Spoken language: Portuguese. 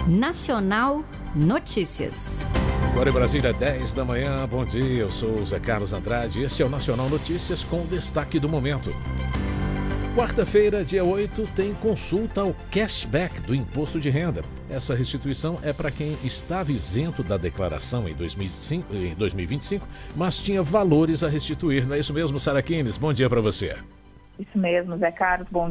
Nacional Notícias. Agora em Brasília, 10 da manhã. Bom dia, eu sou o Zé Carlos Andrade e este é o Nacional Notícias com destaque do momento. Quarta-feira, dia 8, tem consulta ao cashback do imposto de renda. Essa restituição é para quem estava isento da declaração em 2025, mas tinha valores a restituir. Não é isso mesmo, Sara Kines? Bom dia para você. Isso mesmo, Zé Carlos. Bom